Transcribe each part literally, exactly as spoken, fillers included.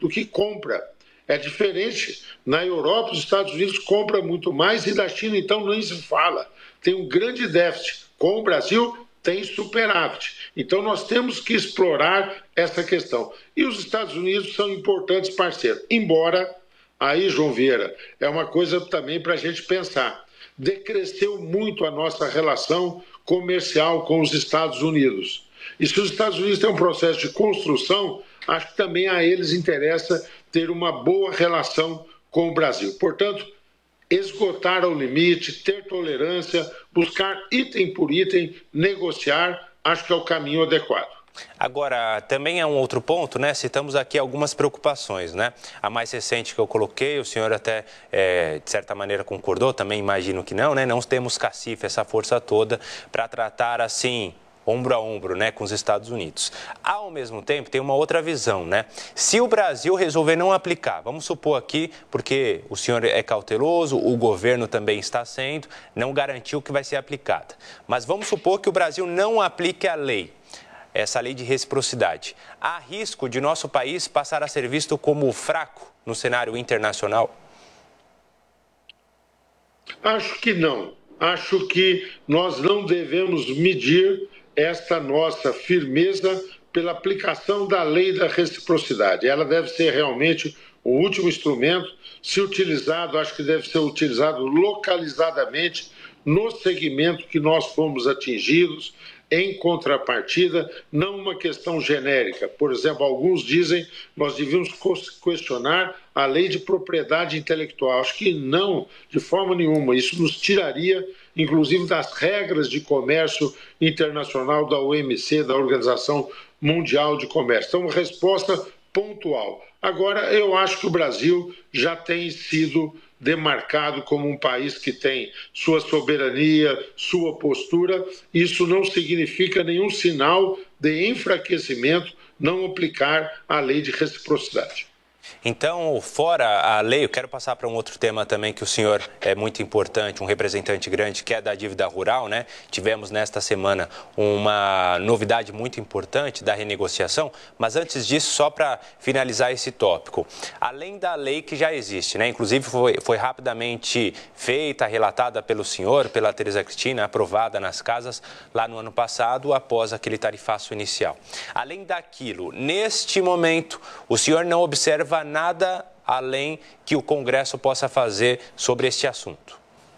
do que compra. É diferente. Na Europa, os Estados Unidos compram muito mais e da China, então, nem se fala. Tem um grande déficit. Com o Brasil, tem superávit. Então, nós temos que explorar essa questão. E os Estados Unidos são importantes parceiros. Embora, aí, João Vieira, é uma coisa também para a gente pensar. Decresceu muito a nossa relação comercial com os Estados Unidos. E se os Estados Unidos têm um processo de construção, acho que também a eles interessa ter uma boa relação com o Brasil. Portanto, esgotar ao limite, ter tolerância, buscar item por item, negociar, acho que é o caminho adequado. Agora, também é um outro ponto, né? Citamos aqui algumas preocupações, né? A mais recente que eu coloquei, o senhor até, é, de certa maneira, concordou, também imagino que não, né? Não temos cacife, essa força toda, para tratar assim, ombro a ombro, né, com os Estados Unidos. Ao mesmo tempo, tem uma outra visão, né? Se o Brasil resolver não aplicar, vamos supor aqui, porque o senhor é cauteloso, o governo também está sendo, não garantiu que vai ser aplicada. Mas vamos supor que o Brasil não aplique a lei, essa lei de reciprocidade. Há risco de nosso país passar a ser visto como fraco no cenário internacional? Acho que não. Acho que nós não devemos medir esta nossa firmeza pela aplicação da lei da reciprocidade. Ela deve ser realmente o último instrumento. Se utilizado, acho que deve ser utilizado localizadamente no segmento que nós fomos atingidos, em contrapartida, não uma questão genérica. Por exemplo, alguns dizem que nós devíamos questionar a lei de propriedade intelectual. Acho que não, de forma nenhuma. Isso nos tiraria, inclusive, das regras de comércio internacional da O M C, da Organização Mundial de Comércio. Então, uma resposta pontual. Agora, eu acho que o Brasil já tem sido demarcado como um país que tem sua soberania, sua postura. Isso não significa nenhum sinal de enfraquecimento não aplicar a lei de reciprocidade. Então, fora a lei, eu quero passar para um outro tema também que o senhor é muito importante, um representante grande, que é da dívida rural, né? Tivemos nesta semana uma novidade muito importante da renegociação, mas antes disso, só para finalizar esse tópico, além da lei que já existe, né? Inclusive foi, foi rapidamente feita, relatada pelo senhor, pela Tereza Cristina, aprovada nas casas lá no ano passado, após aquele tarifaço inicial. Além daquilo, neste momento, o senhor não observa nada além que o Congresso possa fazer sobre este assunto?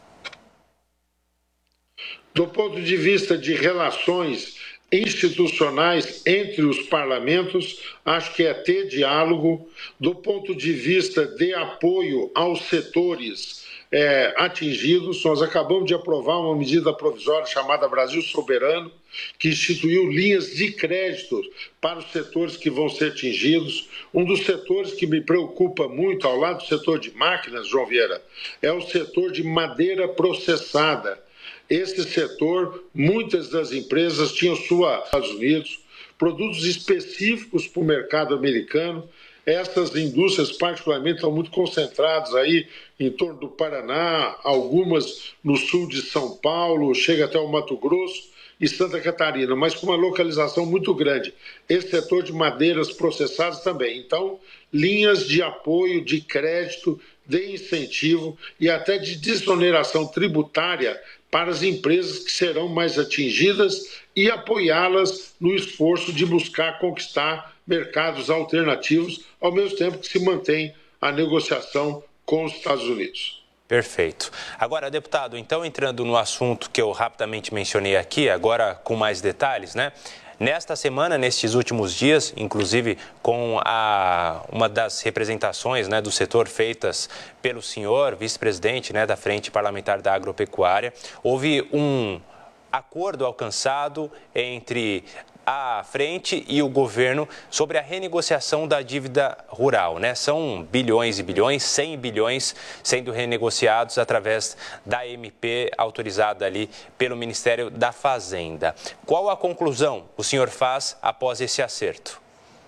Do ponto de vista de relações institucionais entre os parlamentos, acho que é ter diálogo. Do ponto de vista de apoio aos setores é, atingidos, nós acabamos de aprovar uma medida provisória chamada Brasil Soberano, que instituiu linhas de crédito para os setores que vão ser atingidos. Um dos setores que me preocupa muito, ao lado do setor de máquinas, João Vieira, é o setor de madeira processada. Esse setor, muitas das empresas tinham sua Estados Unidos, produtos específicos para o mercado americano. Essas indústrias, particularmente, estão muito concentradas aí em torno do Paraná, algumas no sul de São Paulo, chega até o Mato Grosso e Santa Catarina, mas com uma localização muito grande. Esse setor de madeiras processadas também. Então, linhas de apoio, de crédito, de incentivo e até de desoneração tributária para as empresas que serão mais atingidas e apoiá-las no esforço de buscar conquistar mercados alternativos, ao mesmo tempo que se mantém a negociação com os Estados Unidos. Perfeito. Agora, deputado, então entrando no assunto que eu rapidamente mencionei aqui, agora com mais detalhes, né? Nesta semana, nestes últimos dias, inclusive com a, uma das representações, né, do setor feitas pelo senhor, vice-presidente, né, da Frente Parlamentar da Agropecuária, houve um acordo alcançado entre a frente e o governo sobre a renegociação da dívida rural, né? São bilhões e bilhões, cem bilhões sendo renegociados através da M P autorizada ali pelo Ministério da Fazenda. Qual a conclusão o senhor faz após esse acerto?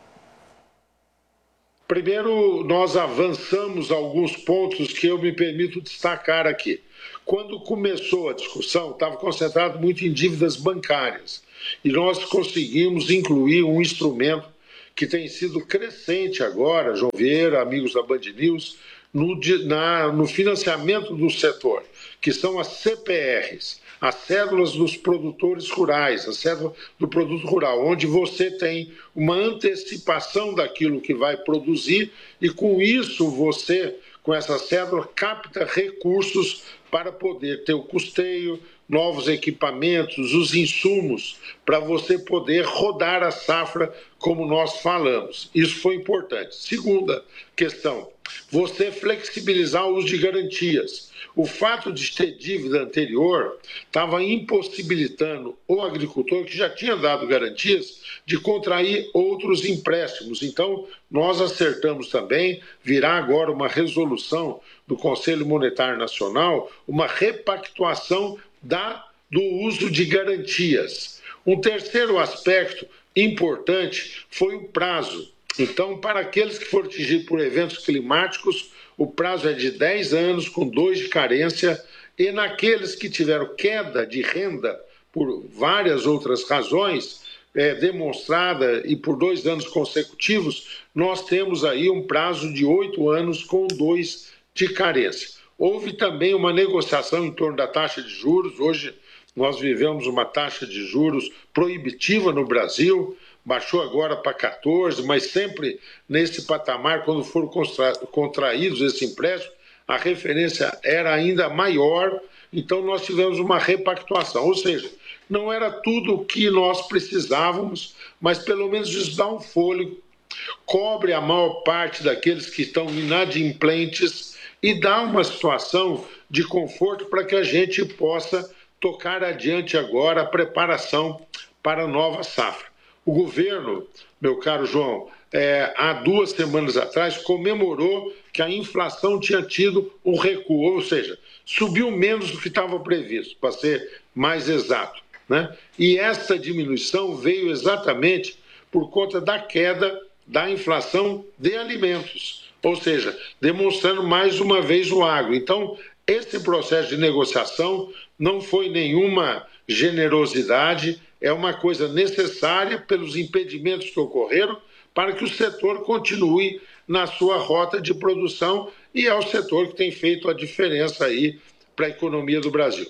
Primeiro, nós avançamos alguns pontos que eu me permito destacar aqui. Quando começou a discussão, estava concentrado muito em dívidas bancárias. E nós conseguimos incluir um instrumento que tem sido crescente agora, João Vieira, amigos da Band News, no, na, no financiamento do setor, que são as C P Rs, as cédulas dos produtores rurais, a cédula do produto rural, onde você tem uma antecipação daquilo que vai produzir e com isso você, com essa cédula, capta recursos para poder ter o custeio, novos equipamentos, os insumos, para você poder rodar a safra como nós falamos. Isso foi importante. Segunda questão, você flexibilizar o uso de garantias. O fato de ter dívida anterior estava impossibilitando o agricultor, que já tinha dado garantias, de contrair outros empréstimos. Então, nós acertamos também, virá agora uma resolução do Conselho Monetário Nacional, uma repactuação da, do uso de garantias. Um terceiro aspecto importante foi o prazo. Então, para aqueles que foram atingidos por eventos climáticos, o prazo é de dez anos, com dois de carência, e naqueles que tiveram queda de renda por várias outras razões, é, demonstrada e por dois anos consecutivos, nós temos aí um prazo de oito anos com dois de carência. Houve também uma negociação em torno da taxa de juros. Hoje nós vivemos uma taxa de juros proibitiva no Brasil, baixou agora para quatorze, mas sempre nesse patamar, quando foram contra... contraídos esse empréstimo, a referência era ainda maior, então nós tivemos uma repactuação, ou seja, não era tudo o que nós precisávamos, mas pelo menos isso dá um fôlego, cobre a maior parte daqueles que estão inadimplentes e dá uma situação de conforto para que a gente possa tocar adiante agora a preparação para a nova safra. O governo, meu caro João, é, há duas semanas atrás comemorou que a inflação tinha tido um recuo, ou seja, subiu menos do que estava previsto, para ser mais exato, né? E essa diminuição veio exatamente por conta da queda da inflação de alimentos, ou seja, demonstrando mais uma vez o agro. Então, esse processo de negociação não foi nenhuma generosidade, é uma coisa necessária pelos impedimentos que ocorreram para que o setor continue na sua rota de produção e é o setor que tem feito a diferença aí para a economia do Brasil.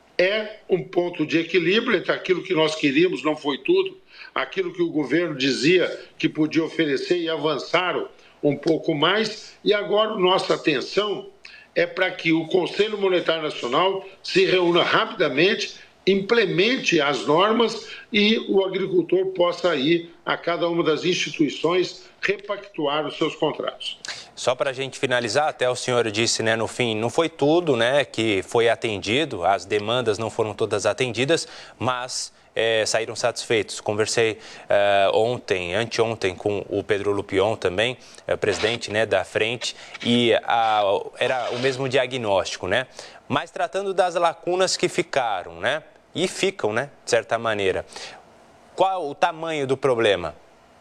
É um ponto de equilíbrio entre aquilo que nós queríamos, não foi tudo, aquilo que o governo dizia que podia oferecer e avançaram um pouco mais, e agora nossa atenção é para que o Conselho Monetário Nacional se reúna rapidamente, implemente as normas e o agricultor possa ir a cada uma das instituições repactuar os seus contratos. Só para a gente finalizar, até o senhor disse, né, no fim, não foi tudo, né, que foi atendido, as demandas não foram todas atendidas, mas é, saíram satisfeitos. Conversei é, ontem, anteontem, com o Pedro Lupion também, é, presidente, né, da frente, e a, era o mesmo diagnóstico, né? Mas tratando das lacunas que ficaram, né? E ficam, né, de certa maneira. Qual o tamanho do problema?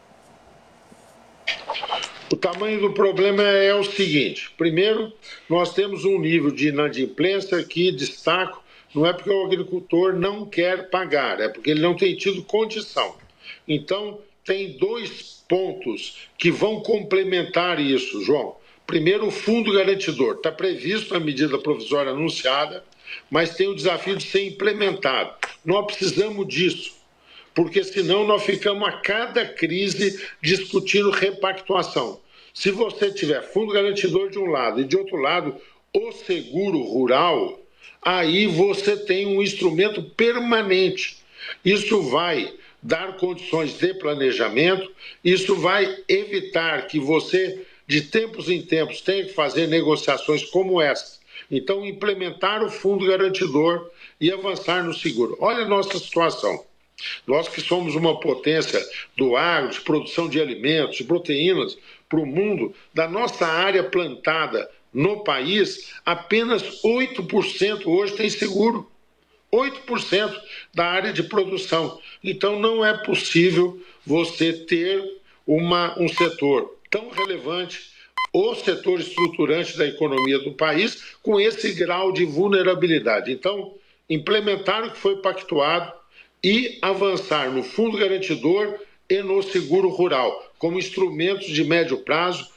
O tamanho do problema é o seguinte. Primeiro, nós temos um nível de inadimplência que, destaco, não é porque o agricultor não quer pagar, é porque ele não tem tido condição. Então, tem dois pontos que vão complementar isso, João. Primeiro, o fundo garantidor. Está previsto a medida provisória anunciada, mas tem o desafio de ser implementado. Nós precisamos disso, porque senão nós ficamos a cada crise discutindo repactuação. Se você tiver fundo garantidor de um lado e de outro lado o seguro rural, aí você tem um instrumento permanente. Isso vai dar condições de planejamento, isso vai evitar que você, de tempos em tempos, tenha que fazer negociações como essa. Então, implementar o fundo garantidor e avançar no seguro. Olha a nossa situação. Nós que somos uma potência do agro, de produção de alimentos, de proteínas para o mundo, da nossa área plantada no país, apenas oito por cento hoje tem seguro. oito por cento da área de produção. Então, não é possível você ter uma, um setor tão relevante, o setor estruturante da economia do país, com esse grau de vulnerabilidade. Então, implementar o que foi pactuado e avançar no fundo garantidor e no seguro rural, como instrumentos de médio prazo